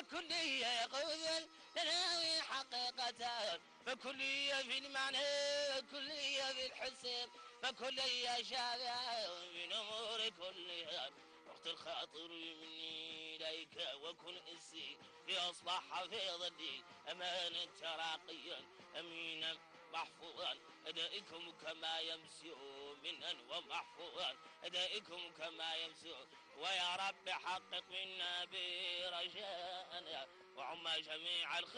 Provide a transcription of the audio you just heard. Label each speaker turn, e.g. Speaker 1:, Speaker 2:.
Speaker 1: فكلية قولا تناوي حقيقة، فكلية في المعنى كلية في الحسن، فكلية شافعة من أمور كلها. وقت الخاطر مني إليك وكن إنسي لأصبح حفيظ الدين أمانا تراقيا أمينا محفوظا أدائكم كما يمسي منا ومحفوظا أدائكم كما يمسي. ويا رب حقق منا برجاءنا وعم جميع الخير